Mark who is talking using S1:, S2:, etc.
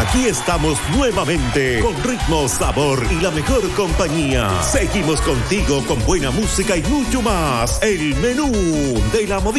S1: Aquí estamos nuevamente con ritmo, sabor y la mejor compañía. Seguimos contigo con buena música y mucho más. El menú de la movida.